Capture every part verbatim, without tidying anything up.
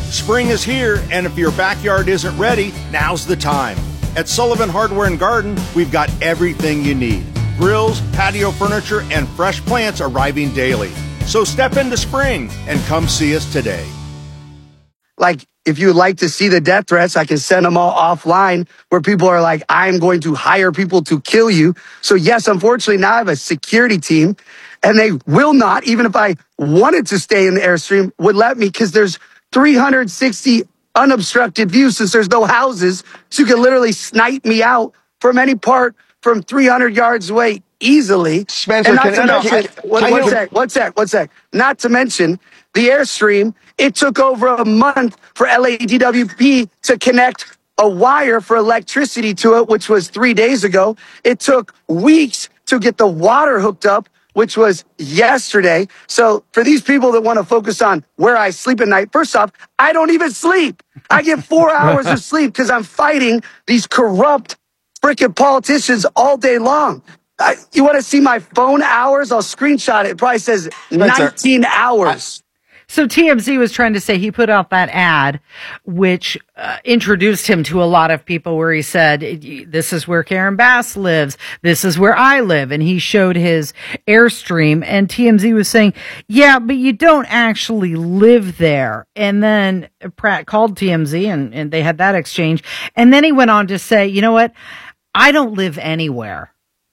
Spring is here, and if your backyard isn't ready, now's the time. At Sullivan Hardware and Garden, we've got everything you need. Grills, patio furniture, and fresh plants arriving daily. So step into spring and come see us today. Like, if you would like to see the death threats, I can send them all offline where people are like, I'm going to hire people to kill you. So yes, unfortunately, now I have a security team, and they will not, even if I wanted to stay in the Airstream, would let me, because there's three hundred sixty unobstructed views since there's no houses. So you can literally snipe me out from any part from three hundred yards away easily. Spencer, and not can, to no, mention, I, one, I one sec, one sec, one sec. Not to mention the Airstream, it took over a month for L A D W P to connect a wire for electricity to it, which was three days ago. It took weeks to get the water hooked up, which was yesterday. So for these people that want to focus on where I sleep at night, first off, I don't even sleep. I get four hours of sleep because I'm fighting these corrupt freaking politicians all day long. I, you want to see my phone hours? I'll screenshot it. It probably says nineteen hours. So T M Z was trying to say he put out that ad, which uh, introduced him to a lot of people, where he said, this is where Karen Bass lives. This is where I live. And he showed his Airstream, and T M Z was saying, yeah, but you don't actually live there. And then Pratt called T M Z, and, and they had that exchange. And then he went on to say, you know what? I don't live anywhere.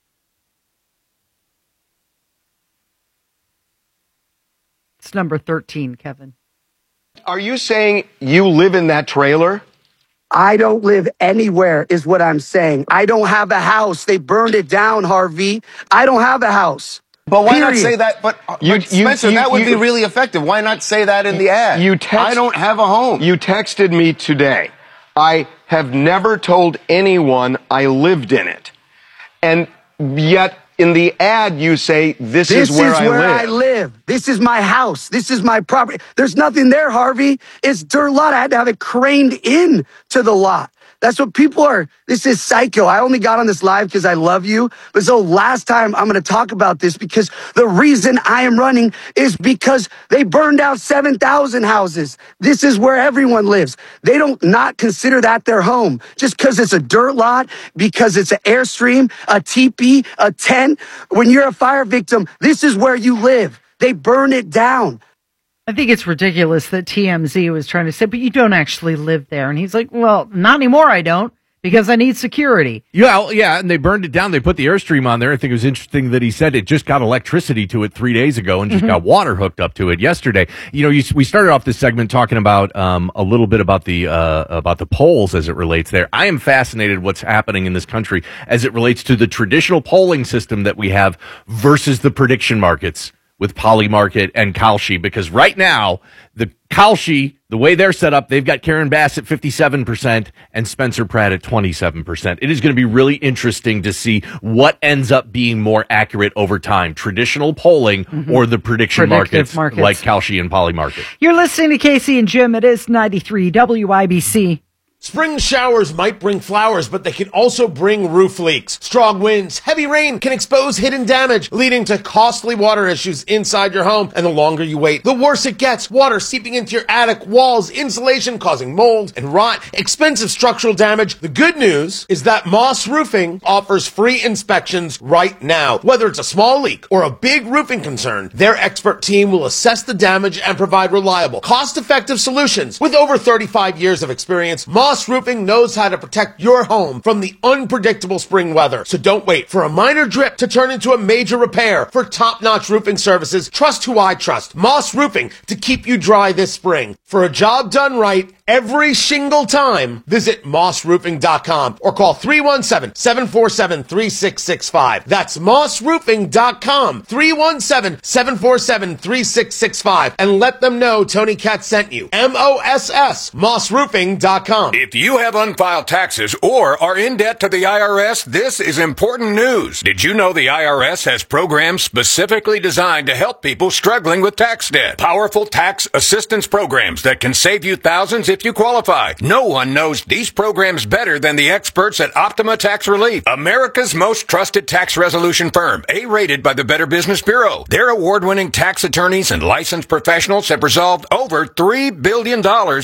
It's number thirteen, Kevin. Are you saying you live in that trailer? I don't live anywhere is what I'm saying. I don't have a house. They burned it down, Harvey. I don't have a house. But why Period. not say that? But, You- but Spencer, you- you- that would you- be really effective. Why not say that in the ad? You text, I don't have a home. You texted me today. I have never told anyone I lived in it. And yet, in the ad, you say, this, This is where, is I, where live. I live. This is my house. This is my property. There's nothing there, Harvey. It's dirt lot. I had to have it craned in to the lot. That's what people are. This is psycho. I only got on this live because I love you. But so last time I'm going to talk about this, because the reason I am running is because they burned down seven thousand houses. This is where everyone lives. They don't not consider that their home just because it's a dirt lot, because it's an Airstream, a teepee, a tent. When you're a fire victim, this is where you live. They burn it down. I think it's ridiculous that T M Z was trying to say, but you don't actually live there. And he's like, well, not anymore, I don't, because I need security. Yeah, yeah, and they burned it down. They put the Airstream on there. I think it was interesting that he said it just got electricity to it three days ago and just mm-hmm. got water hooked up to it yesterday. You know, you, we started off this segment talking about um, a little bit about the uh, about the polls as it relates there. I am fascinated what's happening in this country as it relates to the traditional polling system that we have versus the prediction markets with Polymarket and Kalshi, because right now, the Kalshi, the way they're set up, they've got Karen Bass at fifty-seven percent and Spencer Pratt at twenty-seven percent. It is going to be really interesting to see what ends up being more accurate over time, traditional polling mm-hmm. or the prediction markets, markets like Kalshi and Polymarket. You're listening to Casey and Jim. It is ninety-three W I B C. Spring showers might bring flowers, but they can also bring roof leaks. Strong winds, heavy rain can expose hidden damage, leading to costly water issues inside your home. And the longer you wait, the worse it gets. Water seeping into your attic, walls, insulation, causing mold and rot, expensive structural damage. The good news is that Moss Roofing offers free inspections right now. Whether it's a small leak or a big roofing concern, their expert team will assess the damage and provide reliable, cost-effective solutions. With over thirty-five years of experience, Moss Roofing knows how to protect your home from the unpredictable spring weather. So don't wait for a minor drip to turn into a major repair. For top-notch roofing services, trust who I trust. Moss Roofing, to keep you dry this spring. For a job done right every single time, visit moss roofing dot com or call three one seven, seven four seven, three six six five. That's moss roofing dot com, three one seven, seven four seven, three six six five, and let them know Tony Katz sent you. M O S S, moss roofing dot com. If you have unfiled taxes or are in debt to the I R S, this is important news. Did you know the I R S has programs specifically designed to help people struggling with tax debt? Powerful tax assistance programs that can save you thousands if you qualify. No one knows these programs better than the experts at Optima Tax Relief, America's most trusted tax resolution firm, A-rated by the Better Business Bureau. Their award-winning tax attorneys and licensed professionals have resolved over three billion dollars